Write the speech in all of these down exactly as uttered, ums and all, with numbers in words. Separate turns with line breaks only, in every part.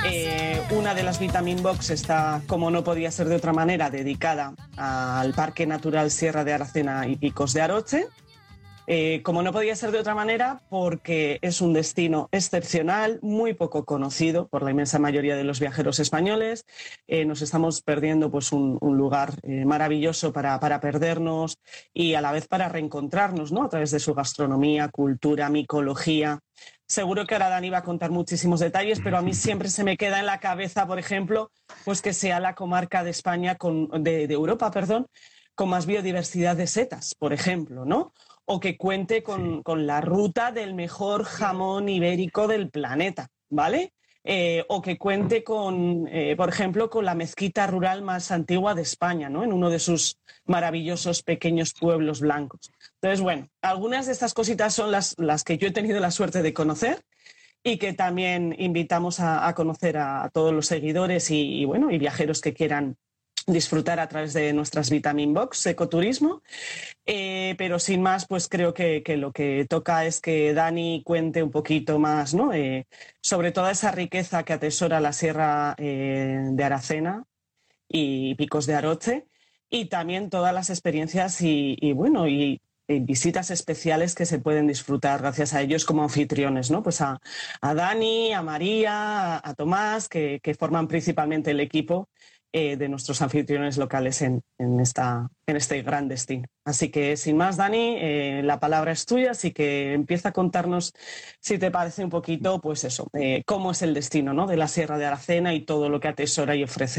Eh, una de las Vitamin Box está, como no podía ser de otra manera, dedicada al Parque Natural Sierra de Aracena y Picos de Aroche. Eh, como no podía ser de otra manera, porque es un destino excepcional, muy poco conocido por la inmensa mayoría de los viajeros españoles. Eh, nos estamos perdiendo pues, un, un lugar eh, maravilloso para, para perdernos y a la vez para reencontrarnos, ¿no? A través de su gastronomía, cultura, micología. Seguro que ahora Dani va a contar muchísimos detalles, pero a mí siempre se me queda en la cabeza, por ejemplo, pues que sea la comarca de España, con, de, de Europa, perdón, con más biodiversidad de setas, por ejemplo, ¿no? O que cuente con, sí. con la ruta del mejor jamón ibérico del planeta, ¿vale? Eh, o que cuente con, eh, por ejemplo, con la mezquita rural más antigua de España, ¿no? En uno de sus maravillosos pequeños pueblos blancos. Entonces, bueno, algunas de estas cositas son las, las que yo he tenido la suerte de conocer y que también invitamos a, a conocer a, a todos los seguidores y, y, bueno, y viajeros que quieran disfrutar a través de nuestras Vitamin Box Ecoturismo. Eh, pero sin más, pues creo que, que lo que toca es que Dani cuente un poquito más, ¿no? Eh, sobre toda esa riqueza que atesora la Sierra eh, de Aracena y Picos de Aroche, y también todas las experiencias y, y bueno, y, y visitas especiales que se pueden disfrutar gracias a ellos como anfitriones, ¿no? Pues a, a Dani, a María, a, a Tomás, que, que forman principalmente el equipo Eh, de nuestros anfitriones locales en, en, esta, en este gran destino. Así que, sin más, Dani, eh, la palabra es tuya, así que empieza a contarnos, si te parece un poquito, pues eso, eh, cómo es el destino, ¿no? De la Sierra de Aracena y todo lo que atesora y ofrece.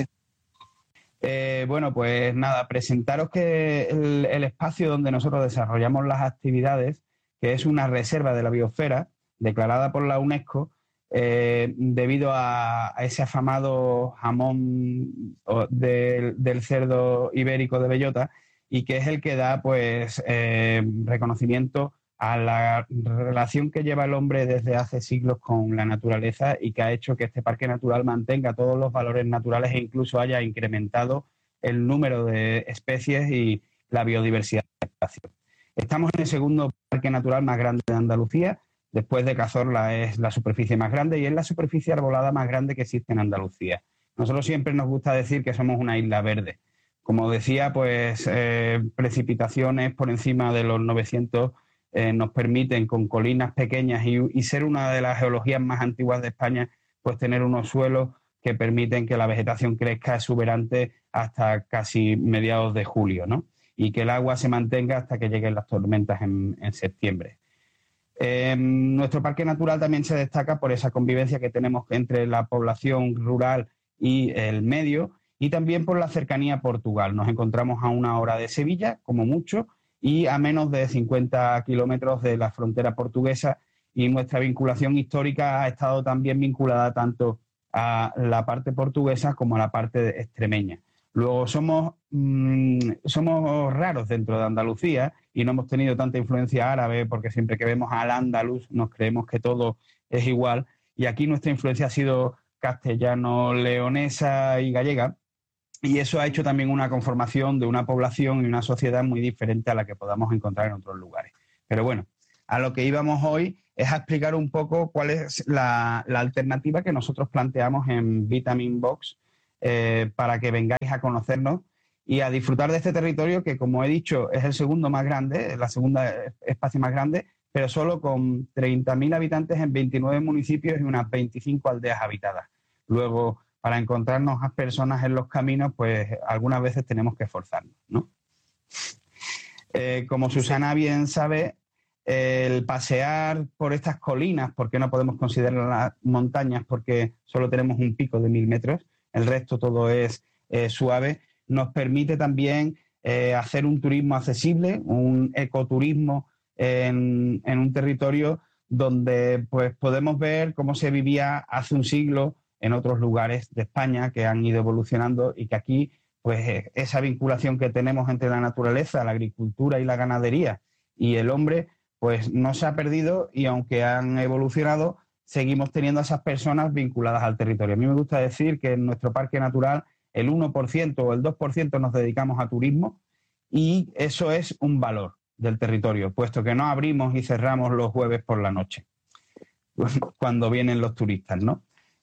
Eh, bueno, pues nada, presentaros que el, el espacio donde nosotros desarrollamos las actividades, que es una reserva de la biosfera declarada por la UNESCO, Eh, debido a, a ese afamado jamón de, del cerdo ibérico de bellota, y que es el que da pues eh, reconocimiento a la relación que lleva el hombre desde hace siglos con la naturaleza y que ha hecho que este parque natural mantenga todos los valores naturales e incluso haya incrementado el número de especies y la biodiversidad del espacio. Estamos en el segundo parque natural más grande de Andalucía. Después de Cazorla es la superficie más grande y es la superficie arbolada más grande que existe en Andalucía. Nosotros siempre nos gusta decir que somos una isla verde. Como decía, pues eh, precipitaciones por encima de los novecientos eh, nos permiten, con colinas pequeñas y, y ser una de las geologías más antiguas de España, pues tener unos suelos que permiten que la vegetación crezca exuberante hasta casi mediados de julio, ¿no? Y que el agua se mantenga hasta que lleguen las tormentas en, en septiembre. Eh, nuestro parque natural también se destaca por esa convivencia que tenemos entre la población rural y el medio, y también por la cercanía a Portugal. Nos encontramos a una hora de Sevilla, como mucho, y a menos de cincuenta kilómetros de la frontera portuguesa, y nuestra vinculación histórica ha estado también vinculada tanto a la parte portuguesa como a la parte extremeña. Luego somos, mmm, somos raros dentro de Andalucía y no hemos tenido tanta influencia árabe, porque siempre que vemos al andaluz nos creemos que todo es igual, y aquí nuestra influencia ha sido castellano, leonesa y gallega, y eso ha hecho también una conformación de una población y una sociedad muy diferente a la que podamos encontrar en otros lugares. Pero bueno, a lo que íbamos hoy es a explicar un poco cuál es la, la alternativa que nosotros planteamos en Vitamin Box, Eh, para que vengáis a conocernos y a disfrutar de este territorio que, como he dicho, es el segundo más grande, es la segunda espacio más grande, pero solo con treinta mil habitantes en veintinueve municipios y unas veinticinco aldeas habitadas. Luego, para encontrarnos a personas en los caminos, pues algunas veces tenemos que esforzarnos, ¿no? Eh, como Susana bien sabe, el pasear por estas colinas, porque no podemos considerarlas montañas porque solo tenemos un pico de mil metros, el resto todo es eh, suave, nos permite también eh, hacer un turismo accesible, un ecoturismo en, en un territorio donde pues, podemos ver cómo se vivía hace un siglo en otros lugares de España que han ido evolucionando, y que aquí pues, esa vinculación que tenemos entre la naturaleza, la agricultura y la ganadería y el hombre pues no se ha perdido, y aunque han evolucionado, seguimos teniendo a esas personas vinculadas al territorio. A mí me gusta decir que en nuestro parque natural el uno por ciento o el dos por ciento nos dedicamos a turismo, y eso es un valor del territorio, puesto que no abrimos y cerramos los jueves por la noche, cuando vienen los turistas, ¿no?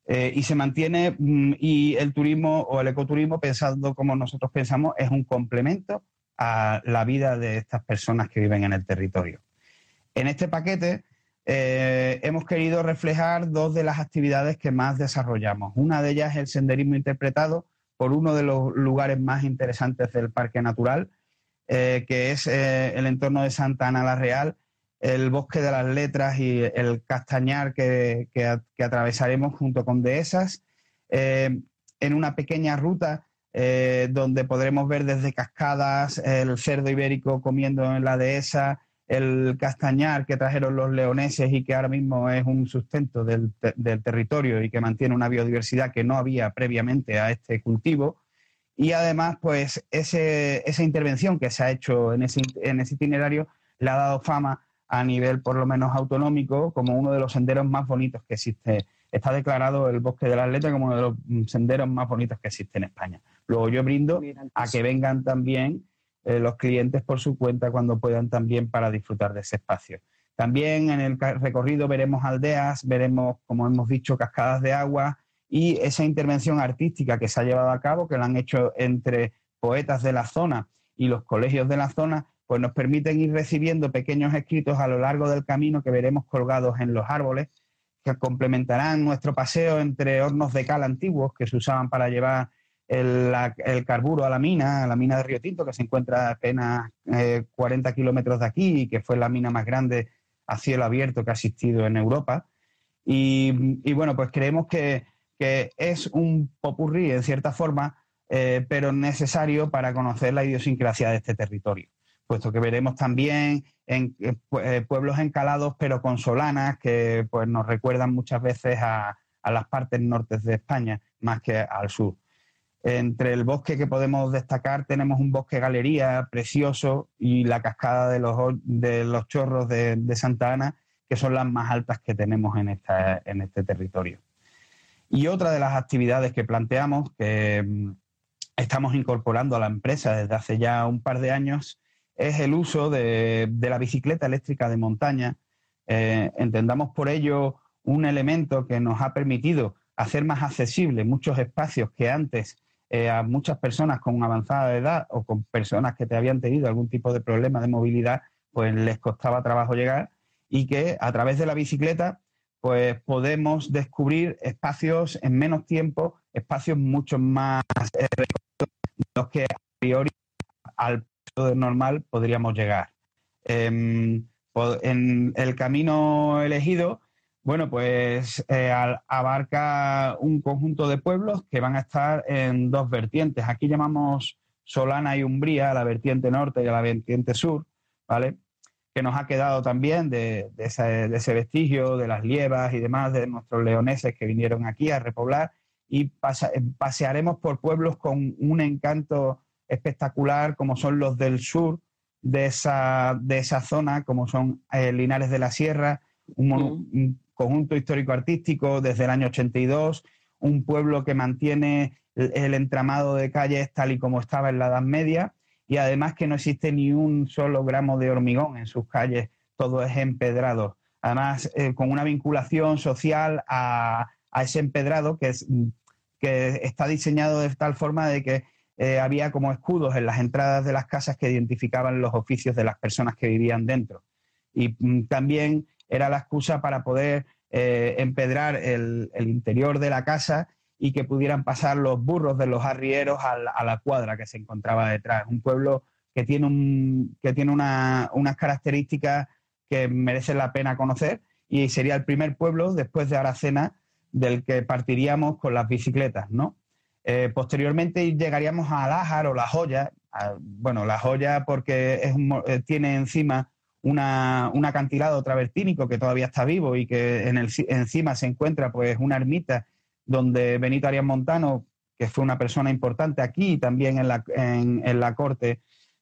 Eh, y se mantiene, mm, y el turismo o el ecoturismo, pensando como nosotros pensamos, es un complemento a la vida de estas personas que viven en el territorio. En este paquete eh, hemos querido reflejar dos de las actividades que más desarrollamos. Una de ellas es el senderismo interpretado por uno de los lugares más interesantes del Parque Natural, eh, que es eh, el entorno de Santa Ana la Real, el Bosque de las Letras y el Castañar que, que, que atravesaremos junto con dehesas, eh, en una pequeña ruta eh, donde podremos ver desde cascadas, el cerdo ibérico comiendo en la dehesa, el castañar que trajeron los leoneses y que ahora mismo es un sustento del, del territorio y que mantiene una biodiversidad que no había previamente a este cultivo. Y además, pues ese, esa intervención que se ha hecho en ese, en ese itinerario le ha dado fama a nivel por lo menos autonómico como uno de los senderos más bonitos que existe. Está declarado el Bosque de las Letras como uno de los senderos más bonitos que existe en España. Luego yo brindo a que vengan también eh, los clientes por su cuenta cuando puedan también para disfrutar de ese espacio. También en el recorrido veremos aldeas, veremos, como hemos dicho, cascadas de agua y esa intervención artística que se ha llevado a cabo, que la han hecho entre poetas de la zona y los colegios de la zona, pues nos permiten ir recibiendo pequeños escritos a lo largo del camino que veremos colgados en los árboles, que complementarán nuestro paseo entre hornos de cal antiguos que se usaban para llevar el, la, el carburo a la mina, a la mina de Río Tinto, que se encuentra apenas eh, cuarenta kilómetros de aquí y que fue la mina más grande a cielo abierto que ha existido en Europa. Y, y bueno, pues creemos que, que es un popurrí en cierta forma, eh, pero necesario para conocer la idiosincrasia de este territorio, puesto que veremos también en eh, pueblos encalados pero con solanas que pues, nos recuerdan muchas veces a, a las partes norte de España más que al sur. Entre el bosque que podemos destacar tenemos un bosque galería precioso y la cascada de los, de los chorros de, de Santa Ana, que son las más altas que tenemos en, esta, en este territorio. Y otra de las actividades que planteamos, que mmm, estamos incorporando a la empresa desde hace ya un par de años, es el uso de, de la bicicleta eléctrica de montaña. Eh, entendamos por ello un elemento que nos ha permitido hacer más accesibles muchos espacios que antes eh, a muchas personas con avanzada edad o con personas que te habían tenido algún tipo de problema de movilidad, pues les costaba trabajo llegar, y que a través de la bicicleta pues podemos descubrir espacios en menos tiempo, espacios mucho más eh, los que a priori al normal podríamos llegar. Eh, en el camino elegido, bueno, pues eh, abarca un conjunto de pueblos que van a estar en dos vertientes. Aquí llamamos Solana y Umbría, a la vertiente norte y a la vertiente sur, ¿vale? Que nos ha quedado también de, de, ese, de ese vestigio, de las liebas y demás, de nuestros leoneses que vinieron aquí a repoblar, y pasa, pasearemos por pueblos con un encanto espectacular, como son los del sur de esa, de esa zona, como son eh, Linares de la Sierra, un, mm. un conjunto histórico-artístico desde el año ochenta y dos, un pueblo que mantiene el, el entramado de calles tal y como estaba en la Edad Media, y además que no existe ni un solo gramo de hormigón en sus calles, todo es empedrado. Además, eh, con una vinculación social a, a ese empedrado que, es, que está diseñado de tal forma de que Eh, había como escudos en las entradas de las casas que identificaban los oficios de las personas que vivían dentro. Y mm, también era la excusa para poder eh, empedrar el, el interior de la casa y que pudieran pasar los burros de los arrieros a la, a la cuadra que se encontraba detrás. Un pueblo que tiene, un, que tiene una, unas características que merecen la pena conocer, y sería el primer pueblo después de Aracena del que partiríamos con las bicicletas, ¿no? Eh, posteriormente llegaríamos a Lájar o La Joya. A, bueno, La Joya porque es un, eh, tiene encima una, un acantilado travertínico que todavía está vivo y que en el, encima se encuentra pues una ermita donde Benito Arias Montano, que fue una persona importante aquí y también en la, en, en la corte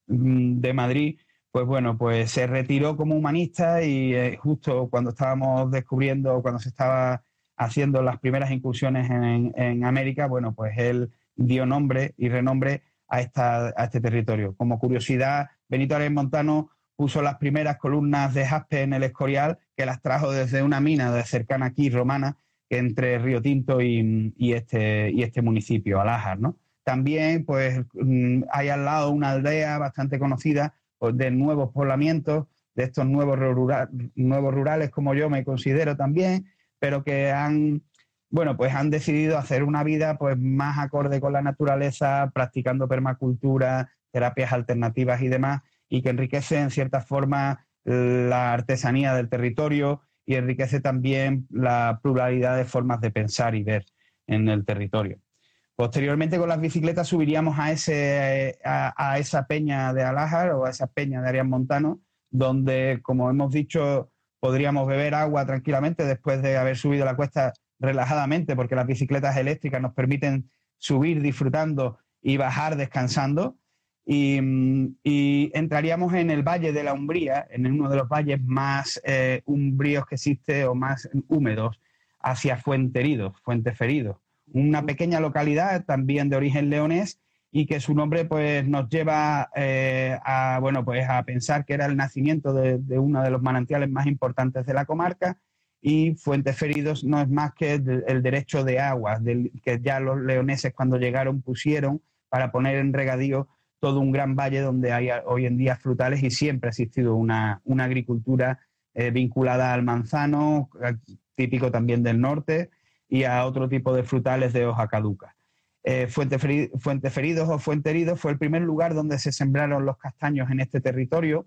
de Madrid, pues bueno, pues se retiró como humanista, y eh, justo cuando estábamos descubriendo, cuando se estaba haciendo las primeras incursiones en, en América, bueno, pues él dio nombre y renombre a, esta, a este territorio. Como curiosidad, Benito Arias Montano puso las primeras columnas de jaspe en el Escorial, que las trajo desde una mina de cercana aquí, romana, que entre Río Tinto y, y, este, y este municipio, Alájar, ¿no? También pues hay al lado una aldea bastante conocida pues, de nuevos poblamientos, de estos nuevos, rural, nuevos rurales, como yo me considero también, pero que han, bueno, pues han decidido hacer una vida pues, más acorde con la naturaleza, practicando permacultura, terapias alternativas y demás, y que enriquece en cierta forma la artesanía del territorio y enriquece también la pluralidad de formas de pensar y ver en el territorio. Posteriormente, con las bicicletas subiríamos a, ese, a, a esa peña de Alájar o a esa peña de Arias Montano, donde, como hemos dicho, podríamos beber agua tranquilamente después de haber subido la cuesta relajadamente, porque las bicicletas eléctricas nos permiten subir disfrutando y bajar descansando. Y, y entraríamos en el Valle de la Umbría, en uno de los valles más eh, umbríos que existe o más húmedos, hacia Fuenteridos, Fuenteferidos, una pequeña localidad también de origen leonés y que su nombre pues, nos lleva eh, a, bueno, pues, a pensar que era el nacimiento de, de uno de los manantiales más importantes de la comarca, y Fuenteferidos no es más que el, el derecho de agua del, que ya los leoneses cuando llegaron pusieron para poner en regadío todo un gran valle donde hay hoy en día frutales, y siempre ha existido una, una agricultura eh, vinculada al manzano, típico también del norte, y a otro tipo de frutales de hoja caduca. Eh, Fuenteferidos, Fuenteferidos o Fuenteridos fue el primer lugar donde se sembraron los castaños en este territorio,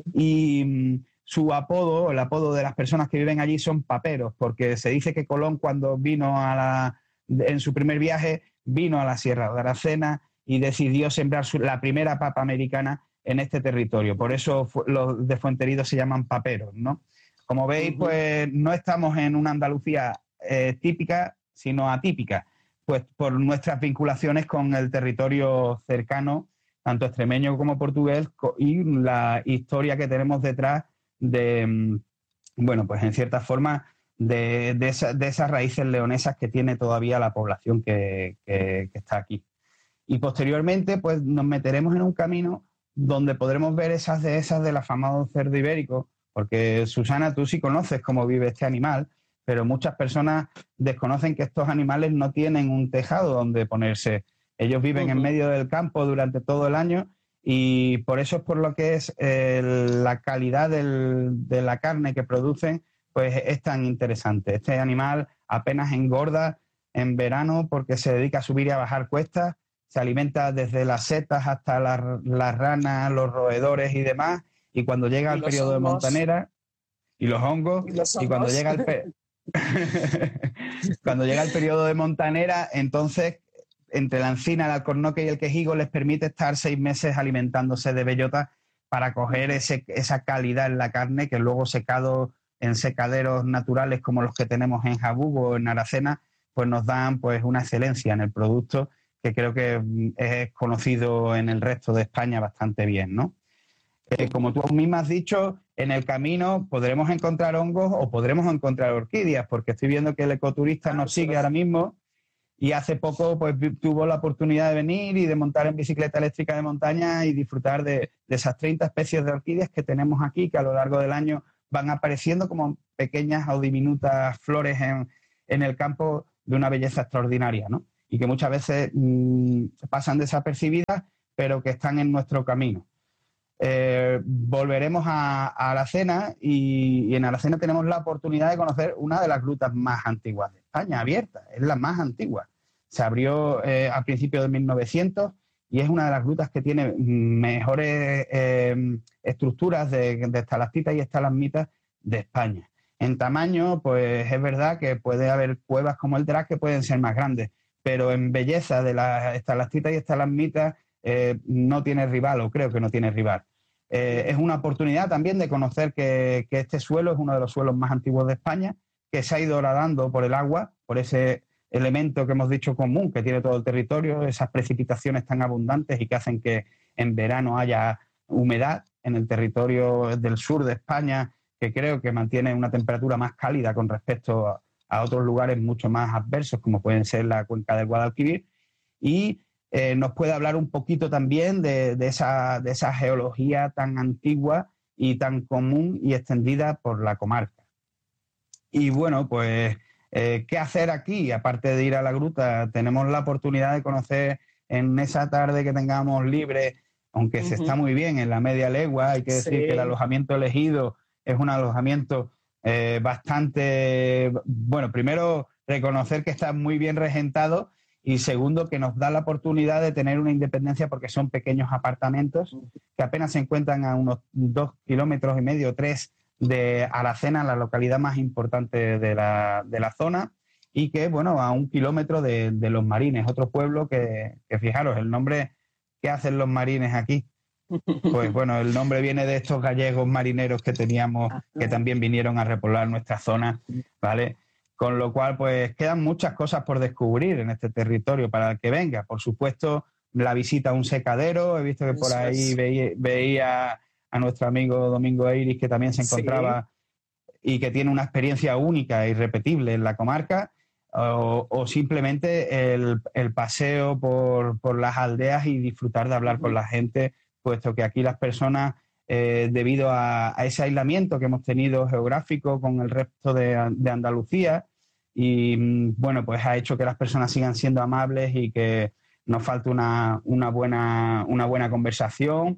y mm, su apodo, el apodo de las personas que viven allí son paperos, porque se dice que Colón cuando vino a la, en su primer viaje vino a la Sierra de Aracena y decidió sembrar su, la primera papa americana en este territorio. Por eso fu, los de Fuenteridos se llaman paperos, ¿no? Como veis, uh-huh. pues no estamos en una Andalucía eh, típica, sino atípica, pues por nuestras vinculaciones con el territorio cercano, tanto extremeño como portugués, y la historia que tenemos detrás de, bueno, pues en cierta forma, de, de, esa, de esas raíces leonesas que tiene todavía la población que, que, que está aquí. Y posteriormente, pues nos meteremos en un camino donde podremos ver esas dehesas del afamado cerdo ibérico, porque Susana, tú sí conoces cómo vive este animal, pero muchas personas desconocen que estos animales no tienen un tejado donde ponerse. Ellos viven uh-huh. en medio del campo durante todo el año, y por eso es por lo que es eh, la calidad del, de la carne que producen, pues es tan interesante. Este animal apenas engorda en verano porque se dedica a subir y a bajar cuestas. Se alimenta desde las setas hasta las, las ranas, los roedores y demás. Y cuando llega el periodo hongos. de montanera, y los hongos, y, los hongos. y cuando llega el pe... cuando llega el periodo de montanera, entonces, entre la encina, el alcornoque y el quejigo, les permite estar seis meses alimentándose de bellota para coger ese, esa calidad en la carne que luego secado en secaderos naturales como los que tenemos en Jabugo o en Aracena, pues nos dan pues una excelencia en el producto que creo que es conocido en el resto de España bastante bien, ¿no? Eh, como tú misma has dicho, en el camino podremos encontrar hongos o podremos encontrar orquídeas, porque estoy viendo que el ecoturista nos sigue ahora mismo y hace poco pues tuvo la oportunidad de venir y de montar en bicicleta eléctrica de montaña y disfrutar de, de esas treinta especies de orquídeas que tenemos aquí, que a lo largo del año van apareciendo como pequeñas o diminutas flores en, en el campo de una belleza extraordinaria, ¿no? Y que muchas veces mmm, pasan desapercibidas, pero que están en nuestro camino. Eh, volveremos a, a Aracena y, y en Aracena tenemos la oportunidad de conocer una de las grutas más antiguas de España, abierta, es la más antigua. Se abrió eh, a principios de mil novecientos y es una de las grutas que tiene mejores eh, estructuras de, de estalactitas y estalagmitas de España. En tamaño, pues es verdad que puede haber cuevas como el Drac que pueden ser más grandes, pero en belleza de las estalactitas y estalagmitas Eh, no tiene rival, o creo que no tiene rival. Eh, es una oportunidad también de conocer que, que este suelo es uno de los suelos más antiguos de España, que se ha ido horadando por el agua, por ese elemento que hemos dicho común que tiene todo el territorio, esas precipitaciones tan abundantes y que hacen que en verano haya humedad en el territorio del sur de España, que creo que mantiene una temperatura más cálida con respecto a, a otros lugares mucho más adversos, como pueden ser la cuenca del Guadalquivir, y Eh, nos puede hablar un poquito también de, de, esa, de esa geología tan antigua y tan común y extendida por la comarca. Y bueno, pues Eh, ¿Qué hacer aquí? Aparte de ir a la gruta, tenemos la oportunidad de conocer en esa tarde que tengamos libre, aunque uh-huh. se está muy bien en la media legua, hay que decir sí. que el alojamiento elegido es un alojamiento eh, bastante, bueno, primero reconocer que está muy bien regentado y segundo que nos da la oportunidad de tener una independencia porque son pequeños apartamentos que apenas se encuentran a unos dos kilómetros y medio, tres de Aracena, la localidad más importante de la, de la zona, y que, bueno, a un kilómetro de, de Los Marines, otro pueblo que, que, fijaros, el nombre que hacen los marines aquí, pues bueno, el nombre viene de estos gallegos marineros que teníamos, que también vinieron a repoblar nuestra zona, ¿vale? Con lo cual, pues quedan muchas cosas por descubrir en este territorio para el que venga. Por supuesto, la visita a un secadero, he visto que por ahí veía, veía a nuestro amigo Domingo Eiris, que también se encontraba sí. y que tiene una experiencia única e irrepetible en la comarca, o, o simplemente el, el paseo por, por las aldeas y disfrutar de hablar uh-huh. con la gente, puesto que aquí las personas, eh, debido a, a ese aislamiento que hemos tenido geográfico con el resto de, de Andalucía, y bueno, pues ha hecho que las personas sigan siendo amables y que nos falte una, una, buena, una buena conversación,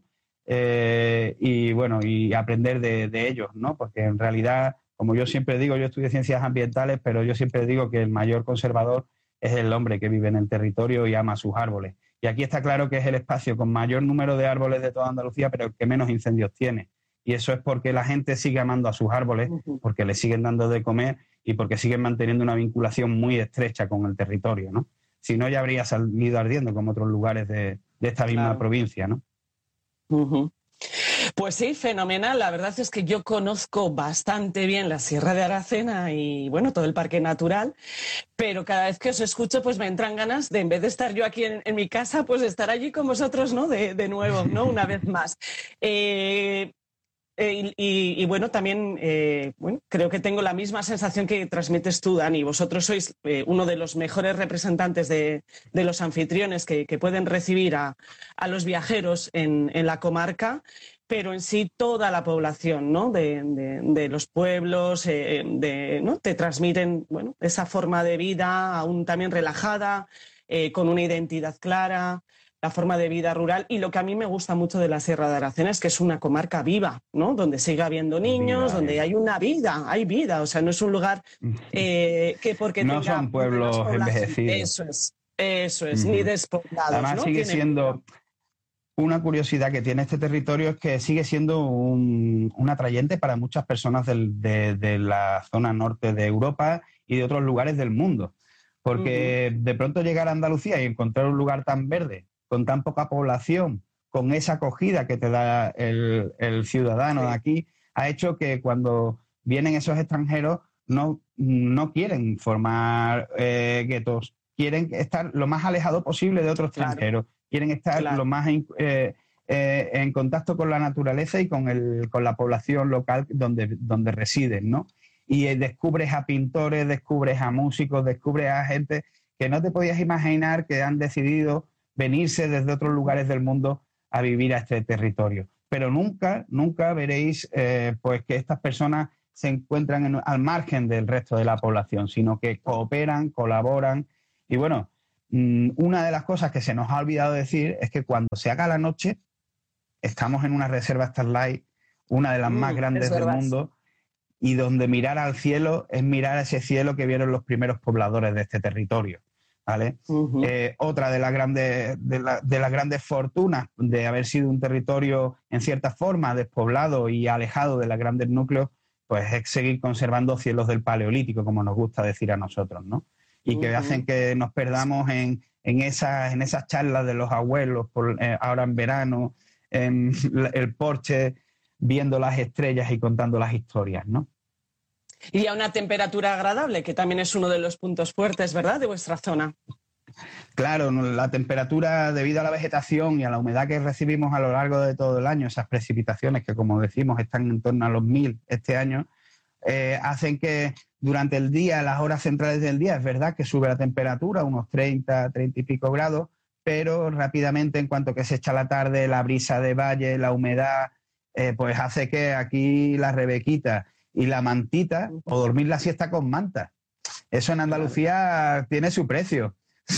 Eh, y bueno, y aprender de, de ellos, ¿no? Porque en realidad, como yo siempre digo, yo estudié ciencias ambientales, pero yo siempre digo que el mayor conservador es el hombre que vive en el territorio y ama sus árboles. Y aquí está claro que es el espacio con mayor número de árboles de toda Andalucía, pero el que menos incendios tiene. Y eso es porque la gente sigue amando a sus árboles, porque les siguen dando de comer y porque siguen manteniendo una vinculación muy estrecha con el territorio, ¿no? Si no, ya habría salido ardiendo como otros lugares de, de esta misma claro. provincia, ¿no?
Uh-huh. Pues sí, fenomenal. La verdad es que yo conozco bastante bien la Sierra de Aracena y, bueno, todo el parque natural, pero cada vez que os escucho, pues me entran ganas de, en vez de estar yo aquí en, en mi casa, pues estar allí con vosotros, ¿no? De, de nuevo, ¿no? Una vez más. Eh, Eh, y, y bueno, también eh, bueno, creo que tengo la misma sensación que transmites tú, Dani. Vosotros sois eh, uno de los mejores representantes de, de los anfitriones que, que pueden recibir a, a los viajeros en, en la comarca, pero en sí toda la población, ¿no? de, de, de los pueblos, eh, de, ¿no? te transmiten bueno, esa forma de vida aún también relajada, eh, con una identidad clara, la forma de vida rural. Y lo que a mí me gusta mucho de la Sierra de Aracena es que es una comarca viva, ¿no? Donde sigue habiendo niños, vida, donde eh. hay una vida, hay vida. O sea, no es un lugar eh, que porque
no
tenga
son pueblos envejecidos.
Eso es, eso es, uh-huh. ni despoblados.
Además
¿no?
sigue
Tiene
siendo...
vida.
Una curiosidad que tiene este territorio es que sigue siendo un, un atrayente para muchas personas del, de, de la zona norte de Europa y de otros lugares del mundo. Porque uh-huh. de pronto llegar a Andalucía y encontrar un lugar tan verde, con tan poca población, con esa acogida que te da el, el ciudadano sí. de aquí, ha hecho que cuando vienen esos extranjeros no, no quieren formar eh, guetos, quieren estar lo más alejado posible de otros claro. extranjeros, quieren estar claro. lo más eh, eh, en contacto con la naturaleza y con, el, con la población local donde, donde residen, ¿no? Y eh, descubres a pintores, descubres a músicos, descubres a gente que no te podías imaginar que han decidido venirse desde otros lugares del mundo a vivir a este territorio. Pero nunca, nunca veréis eh, pues que estas personas se encuentran en, al margen del resto de la población, sino que cooperan, colaboran. Y bueno, mmm, una de las cosas que se nos ha olvidado decir es que cuando se haga la noche, estamos en una reserva Starlight, una de las mm, más grandes del mundo, y donde mirar al cielo es mirar a ese cielo que vieron los primeros pobladores de este territorio. ¿Vale? Uh-huh. Eh, otra de las grandes de, la, de las grandes fortunas de haber sido un territorio en cierta forma despoblado y alejado de los grandes núcleos, pues es seguir conservando cielos del Paleolítico, como nos gusta decir a nosotros, ¿no? Y uh-huh. que hacen que nos perdamos en, en, esas, en esas charlas de los abuelos, por, eh, ahora en verano, en el porche, viendo las estrellas y contando las historias, ¿no?
Y a una temperatura agradable, que también es uno de los puntos fuertes, ¿verdad?, de vuestra zona.
Claro, la temperatura, debido a la vegetación y a la humedad que recibimos a lo largo de todo el año, esas precipitaciones que, como decimos, están en torno a los mil este año, eh, hacen que durante el día, las horas centrales del día, es verdad que sube la temperatura, unos treinta, treinta y pico grados, pero rápidamente, en cuanto que se echa la tarde, la brisa de valle, la humedad, eh, pues hace que aquí la rebequita y la mantita, o dormir la siesta con manta. Eso en Andalucía tiene su precio.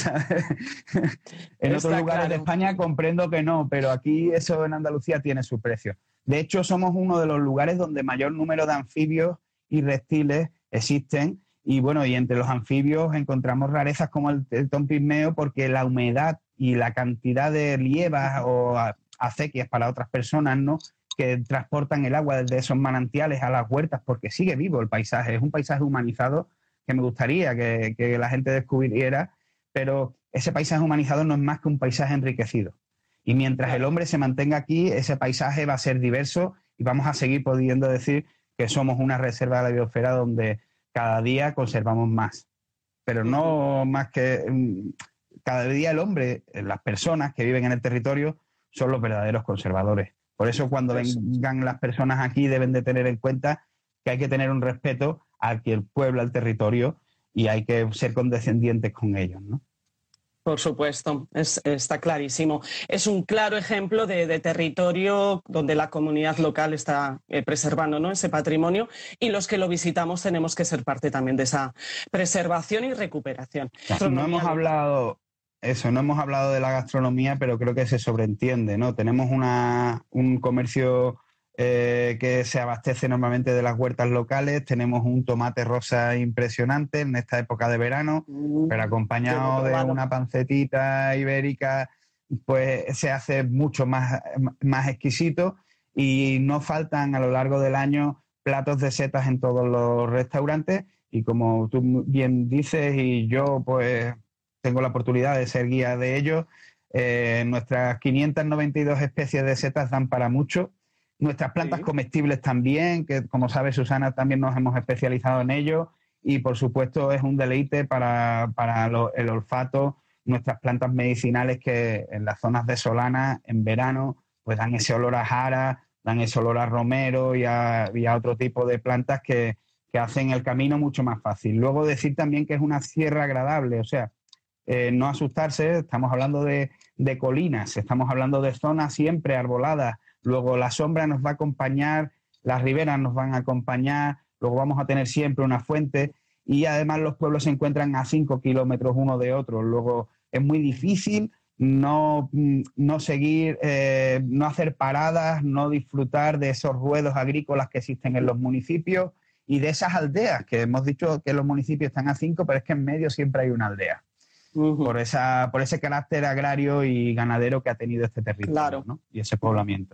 En Está otros lugares claro. de España comprendo que no, pero aquí eso en Andalucía tiene su precio. De hecho, somos uno de los lugares donde mayor número de anfibios y reptiles existen. Y bueno, y entre los anfibios encontramos rarezas como el, el tom pigmeo, porque la humedad y la cantidad de liebas o acequias para otras personas, ¿no?, que transportan el agua desde esos manantiales a las huertas, porque sigue vivo el paisaje. Es un paisaje humanizado que me gustaría que, que la gente descubriera, pero ese paisaje humanizado no es más que un paisaje enriquecido. Y mientras el hombre se mantenga aquí, ese paisaje va a ser diverso y vamos a seguir pudiendo decir que somos una reserva de la biosfera donde cada día conservamos más. Pero no más que... Cada día el hombre, las personas que viven en el territorio, son los verdaderos conservadores. Por eso cuando vengan las personas aquí deben de tener en cuenta que hay que tener un respeto al que el pueblo, al territorio, y hay que ser condescendientes con ellos, ¿no?
Por supuesto, es, está clarísimo. Es un claro ejemplo de, de territorio donde la comunidad local está eh, preservando, ¿no?, ese patrimonio, y los que lo visitamos tenemos que ser parte también de esa preservación y recuperación.
No, no hemos hablado... Eso, no hemos hablado de la gastronomía, pero creo que se sobreentiende, ¿no? Tenemos una, un comercio eh, que se abastece normalmente de las huertas locales, tenemos un tomate rosa impresionante en esta época de verano, mm, pero acompañado de una pancetita ibérica, pues se hace mucho más, más exquisito, y no faltan a lo largo del año platos de setas en todos los restaurantes, y como tú bien dices, y yo pues... tengo la oportunidad de ser guía de ellos. Eh, nuestras quinientas noventa y dos especies de setas dan para mucho. Nuestras plantas sí. comestibles también, que como sabe Susana, también nos hemos especializado en ello. Y por supuesto es un deleite para, para lo, el olfato. Nuestras plantas medicinales que en las zonas de Solana, en verano, pues dan ese olor a jara, dan ese olor a romero y a, y a otro tipo de plantas que, que hacen el camino mucho más fácil. Luego decir también que es una sierra agradable, o sea, Eh, no asustarse, estamos hablando de, de colinas, estamos hablando de zonas siempre arboladas, luego la sombra nos va a acompañar, las riberas nos van a acompañar, luego vamos a tener siempre una fuente, y además los pueblos se encuentran a cinco kilómetros uno de otro, luego es muy difícil no, no seguir, eh, no hacer paradas, no disfrutar de esos ruedos agrícolas que existen en los municipios y de esas aldeas, que hemos dicho que los municipios están a cinco, pero es que en medio siempre hay una aldea. Uh-huh. Por, esa, por ese carácter agrario y ganadero que ha tenido este territorio, claro, ¿no?, y ese poblamiento.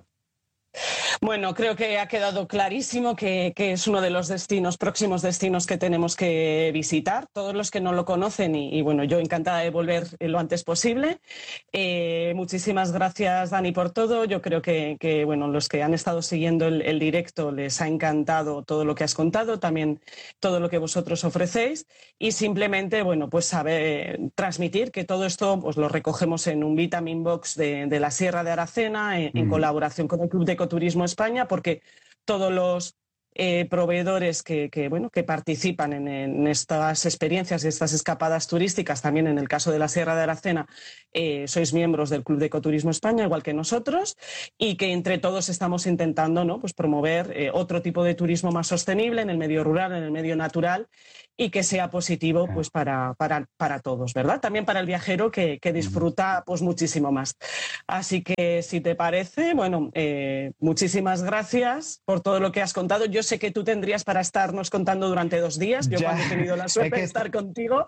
Bueno, creo que ha quedado clarísimo que, que es uno de los destinos, próximos destinos que tenemos que visitar, todos los que no lo conocen, y, y bueno, yo encantada de volver lo antes posible. Eh, muchísimas gracias, Dani, por todo. Yo creo que, que bueno, los que han estado siguiendo el, el directo les ha encantado todo lo que has contado, también todo lo que vosotros ofrecéis, y simplemente, bueno, pues saber transmitir que todo esto pues lo recogemos en un Vitamin Box de, de la Sierra de Aracena, en, mm. en colaboración con el Club de Ecoturismo España, porque todos los eh, proveedores que, que, bueno, que participan en, en estas experiencias y estas escapadas turísticas, también en el caso de la Sierra de Aracena, eh, sois miembros del Club de Ecoturismo España, igual que nosotros, y que entre todos estamos intentando, ¿no?, pues promover eh, otro tipo de turismo más sostenible en el medio rural, en el medio natural, y que sea positivo pues para, para, para todos, ¿verdad? También para el viajero que, que disfruta pues muchísimo más. Así que, si te parece, bueno, eh, muchísimas gracias por todo lo que has contado. Yo sé que tú tendrías para estarnos contando durante dos días. Yo ya, cuando he tenido la suerte es que... de estar contigo...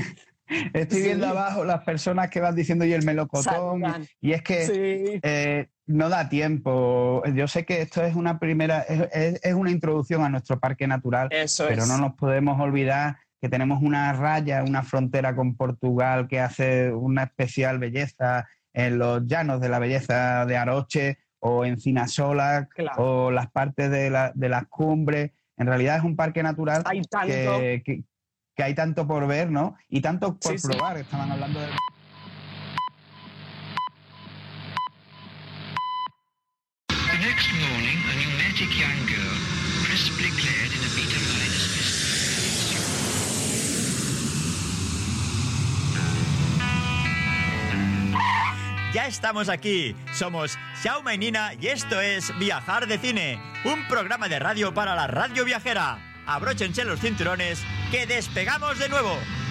Estoy sí. viendo abajo las personas que van diciendo y el melocotón, Salgan. y es que sí. eh, no da tiempo. Yo sé que esto es una primera, es, es una introducción a nuestro parque natural, Eso pero es. no nos podemos olvidar que tenemos una raya, una frontera con Portugal que hace una especial belleza en los llanos de la belleza de Aroche o Encinasola, claro. o las partes de, la, de las cumbres. En realidad es un parque natural
Hay tanto.
que... que que hay tanto por ver, ¿no? Y tanto por sí, probar. Sí. Estaban hablando de... The next morning, a pneumatic young girl, crisply clad in a Vita Minus
business. Ya estamos aquí. Somos Xiaoma y Nina y esto es Viajar de Cine, un programa de radio para la radio viajera. abróchense los cinturones, que despegamos de nuevo.